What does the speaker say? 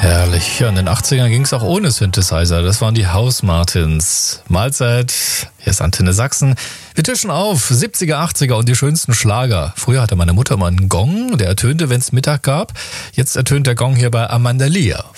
Herrlich. Ja, in den 80ern ging es auch ohne Synthesizer. Das waren die House Martins. Mahlzeit. Hier ist Antenne Sachsen. Wir tischen auf 70er, 80er und die schönsten Schlager. Früher hatte meine Mutter mal einen Gong, der ertönte, wenn es Mittag gab. Jetzt ertönt der Gong hier bei Amanda Lear.